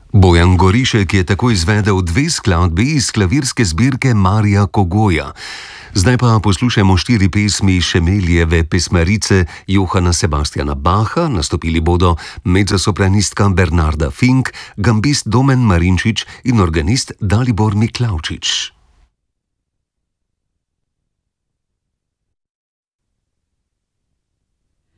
Bojan Gorišek je tako izvedel dve skladbi iz klavirske zbirke Marija Kogoja. Zdaj pa poslušajmo 4 pesmi Šemelijeve pesmarice Johana Sebastiana Bacha, nastopili bodo mezzosopranistka Bernarda Fink, gambist Domen Marinčič in organist Dalibor Miklavčič.